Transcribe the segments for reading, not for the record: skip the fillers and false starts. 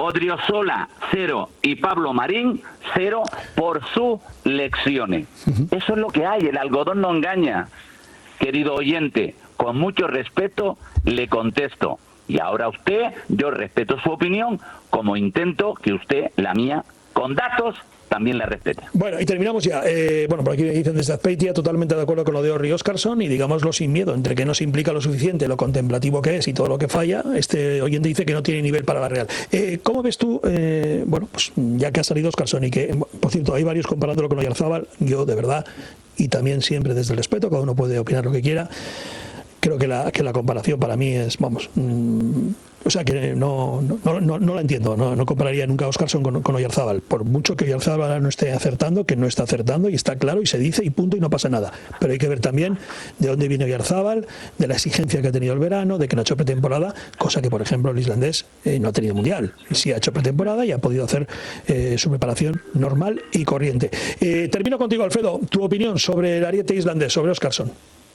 Odriozola, 0. Y Pablo Marín, 0 por sus lecciones. Eso es lo que hay, el algodón no engaña. Querido oyente, con mucho respeto le contesto. Y ahora usted, yo respeto su opinión, como intento que usted, la mía, con datos, también la respete. Bueno, y terminamos ya. Bueno, por aquí me dicen desde Azpeitia, totalmente de acuerdo con lo de Orri Óscarson, y digámoslo sin miedo, entre que no se implica lo suficiente, lo contemplativo que es y todo lo que falla, este oyente dice que no tiene nivel para la Real. ¿Cómo ves tú, bueno, pues ya que ha salido Óscarson y que, por cierto, hay varios comparándolo con Oyarzábal, yo de verdad, y también siempre desde el respeto, cada uno puede opinar lo que quiera, creo que la comparación para mí es, vamos, o sea que no la entiendo, no compararía nunca a Óscarson con Oyarzábal, por mucho que Oyarzábal no esté acertando, que no está acertando, y está claro, y se dice, y punto, y no pasa nada. Pero hay que ver también de dónde viene Oyarzábal, de la exigencia que ha tenido el verano, de que no ha hecho pretemporada, cosa que, por ejemplo, el islandés no ha tenido mundial. Sí ha hecho pretemporada y ha podido hacer su preparación normal y corriente. Termino contigo, Alfredo, tu opinión sobre el ariete islandés, sobre Óscarson.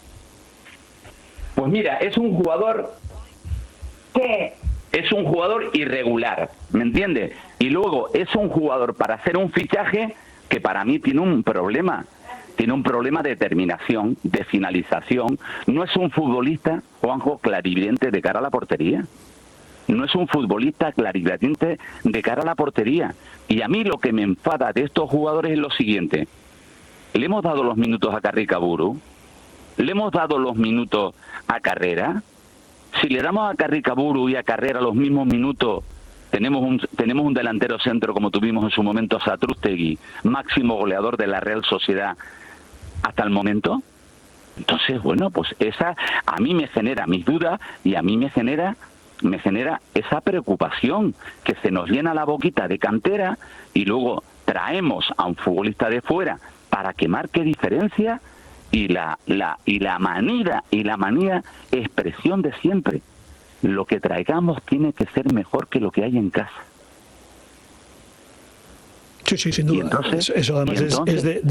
Pues mira, es un jugador que es un jugador irregular, ¿me entiendes? Y luego es un jugador para hacer un fichaje que para mí tiene un problema de terminación, de finalización. No es un futbolista, Juanjo, clarividente de cara a la portería. No es un futbolista clarividente de cara a la portería. Y a mí lo que me enfada de estos jugadores es lo siguiente. Le hemos dado los minutos a Carricaburu, le hemos dado los minutos a Carrera. Si le damos a Carricaburu y a Carrera los mismos minutos, tenemos un delantero centro como tuvimos en su momento a Satrústegui, máximo goleador de la Real Sociedad hasta el momento. Entonces, bueno, pues esa a mí me genera mis dudas y a mí me genera esa preocupación, que se nos llena la boquita de cantera y luego traemos a un futbolista de fuera para que marque diferencia. Y la manía expresión de siempre. Lo que traigamos tiene que ser mejor que lo que hay en casa. Sí, sin duda. Entonces, eso además eso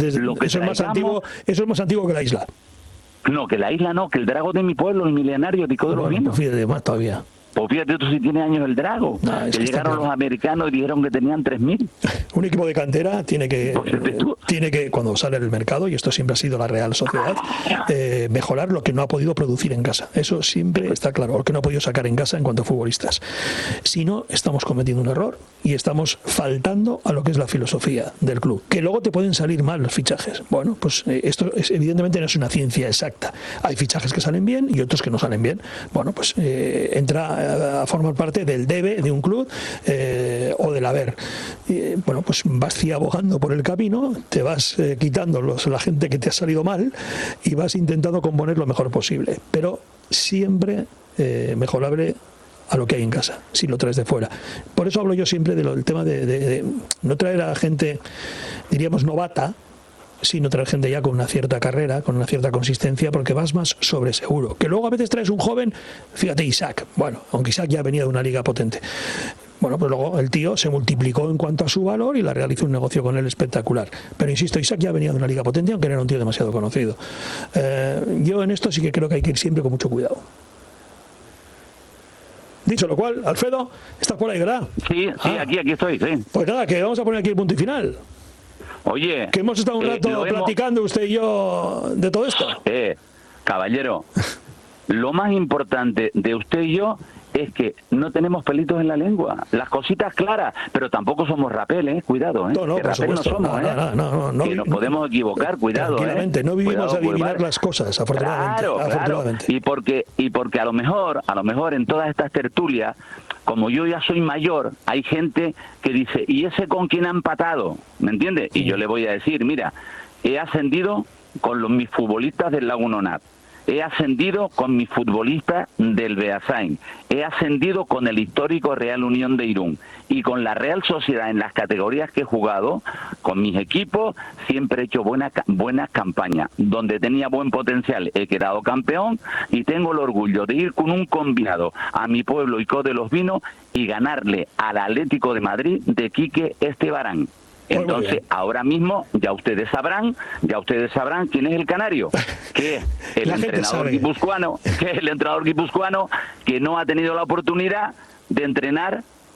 es más antiguo que la isla. No, que la isla no, que el Drago de mi pueblo, el milenario de Tico de los Vinos. Fíjate, más todavía. Pues fíjate tú si tiene años el Drago. Que llegaron los americanos y dijeron que tenían 3.000. Un equipo de cantera tiene que, cuando sale del mercado, y esto siempre ha sido la Real Sociedad, mejorar lo que no ha podido producir en casa. Eso siempre está claro, lo que no ha podido sacar en casa en cuanto a futbolistas. Si no, estamos cometiendo un error y estamos faltando a lo que es la filosofía del club. Que luego te pueden salir mal los fichajes. Bueno, pues esto evidentemente no es una ciencia exacta. Hay fichajes que salen bien y otros que no salen bien. Bueno, pues entra a formar parte del debe de un club o del haber. Bueno, pues vas ciabogando por el camino, te vas quitando la gente que te ha salido mal y vas intentando componer lo mejor posible, pero siempre mejorable a lo que hay en casa, si lo traes de fuera. Por eso hablo yo siempre del tema de no traer a gente, diríamos, novata, sino traer gente ya con una cierta carrera, con una cierta consistencia, porque vas más sobre seguro. Que luego a veces traes un joven, fíjate Isaac, bueno, aunque Isaac ya venía de una liga potente. Bueno, pues luego el tío se multiplicó en cuanto a su valor y la Real hizo un negocio con él espectacular. Pero insisto, Isaac ya venía de una liga potente, aunque no era un tío demasiado conocido. Yo en esto sí que creo que hay que ir siempre con mucho cuidado. Dicho lo cual, Alfredo, ¿estás por ahí, verdad? Sí, aquí estoy, sí. Pues nada, que vamos a poner aquí el punto y final. Oye, que hemos estado un rato platicando usted y yo de todo esto. Caballero, lo más importante de usted y yo es que no tenemos pelitos en la lengua, las cositas claras, pero tampoco somos rapel, cuidado, No, que por supuesto. no somos, no, que nos podemos equivocar, cuidado. Tranquilamente, no vivimos cuidado, a adivinar las cosas, afortunadamente. Claro. Y porque a lo mejor en todas estas tertulias, como yo ya soy mayor, hay gente que dice, ¿y ese con quién ha empatado? ¿Me entiendes? Y yo le voy a decir, mira, he ascendido con mis futbolistas del Laguna Nat. He ascendido con mis futbolistas del Beasain, he ascendido con el histórico Real Unión de Irún y con la Real Sociedad en las categorías que he jugado, con mis equipos siempre he hecho buenas campañas, donde tenía buen potencial he quedado campeón y tengo el orgullo de ir con un combinado a mi pueblo Ico de los Vinos y ganarle al Atlético de Madrid de Quique Estebarán. Entonces, ahora mismo ya ustedes sabrán quién es el canario, que es el entrenador guipuzcoano, que no ha tenido la oportunidad de entrenar